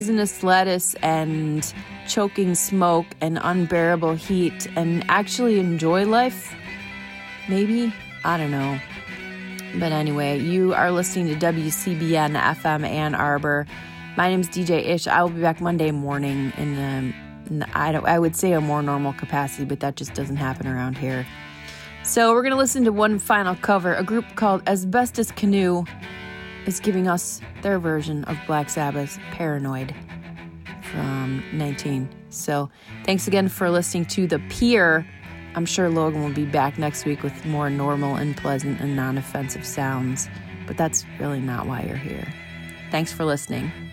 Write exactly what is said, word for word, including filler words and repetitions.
poisonous lettuce and choking smoke and unbearable heat and actually enjoy life? Maybe? I don't know. But anyway, you are listening to W C B N F M Ann Arbor. My name's D J Ish. I will be back Monday morning in, um, in the, I, don't, I would say a more normal capacity, but that just doesn't happen around here. So we're going to listen to one final cover. A group called Asbestos Canoe is giving us their version of Black Sabbath's Paranoid from nineteen. So thanks again for listening to The Pier. I'm sure Logan will be back next week with more normal and pleasant and non-offensive sounds, but that's really not why you're here. Thanks for listening.